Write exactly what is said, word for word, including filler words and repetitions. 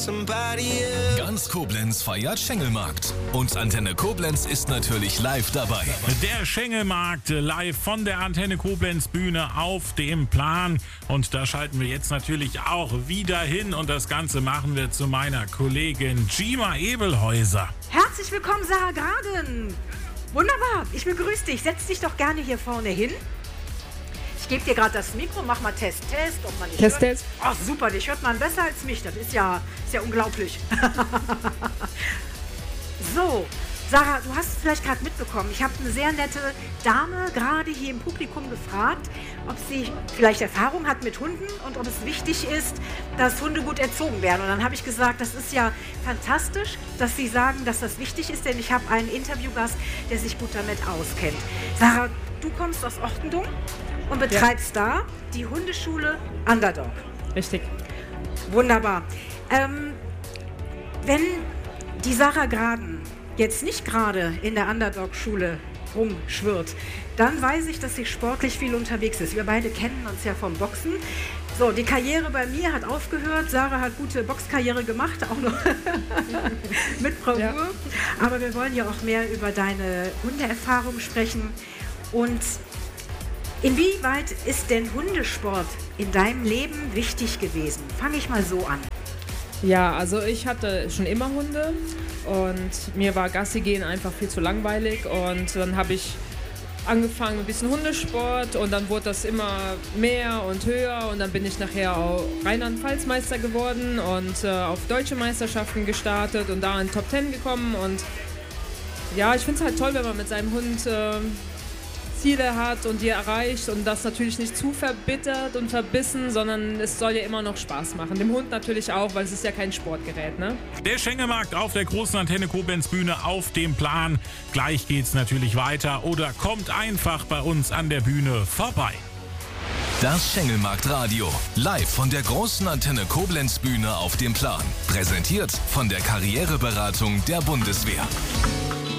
Ganz Koblenz feiert Schengelmarkt. Und Antenne Koblenz ist natürlich live dabei. Der Schengelmarkt live von der Antenne Koblenz Bühne auf dem Plan. Und da schalten wir jetzt natürlich auch wieder hin. Und das Ganze machen wir zu meiner Kollegin Gima Ebelhäuser. Herzlich willkommen, Sarah Graden. Wunderbar, ich begrüße dich. Setz dich doch gerne hier vorne hin. Ich gebe dir gerade das Mikro, mach mal Test, Test, ob man dich Test, hört. Test. Ach super, dich hört man besser als mich, das ist ja, ist ja unglaublich. So, Sarah, du hast es vielleicht gerade mitbekommen, ich habe eine sehr nette Dame gerade hier im Publikum gefragt, ob sie vielleicht Erfahrung hat mit Hunden und ob es wichtig ist, dass Hunde gut erzogen werden. Und dann habe ich gesagt, das ist ja fantastisch, dass Sie sagen, dass das wichtig ist, denn ich habe einen Interviewgast, der sich gut damit auskennt. Sarah, du kommst aus Ortendung und betreibst ja. da die Hundeschule Underdog. Richtig. Wunderbar. Ähm, wenn die Sarah Graden jetzt nicht gerade in der Underdog-Schule rumschwirrt, dann weiß ich, dass sie sportlich viel unterwegs ist. Wir beide kennen uns ja vom Boxen. So, die Karriere bei mir hat aufgehört. Sarah hat gute Boxkarriere gemacht, auch noch mit Bravour. Ja. Aber wir wollen ja auch mehr über deine Hundeerfahrung sprechen. Und inwieweit ist denn Hundesport in deinem Leben wichtig gewesen? Fange ich mal so an. Ja, also ich hatte schon immer Hunde und mir war Gassi gehen einfach viel zu langweilig und dann habe ich angefangen mit ein bisschen Hundesport und dann wurde das immer mehr und höher und dann bin ich nachher auch Rheinland-Pfalz-Meister geworden und äh, auf deutsche Meisterschaften gestartet und da in Top Ten gekommen und ja, ich finde es halt toll, wenn man mit seinem Hund äh, Ziele hat und die erreicht und das natürlich nicht zu verbittert und verbissen, sondern es soll ja immer noch Spaß machen. Dem Hund natürlich auch, weil es ist ja kein Sportgerät, ne? Der Schengelmarkt auf der großen Antenne Koblenz Bühne auf dem Plan. Gleich geht's natürlich weiter oder kommt einfach bei uns an der Bühne vorbei. Das Schengelmarkt-Radio. Live von der großen Antenne Koblenz Bühne auf dem Plan. Präsentiert von der Karriereberatung der Bundeswehr.